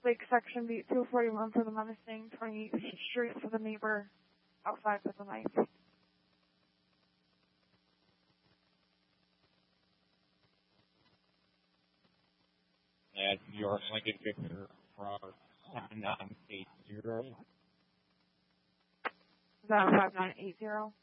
Lake Section Beat 241 for the Menacing, 28th Street for the neighbor outside with a knife. That's your Lincoln Victor from 7980. Is that 5980?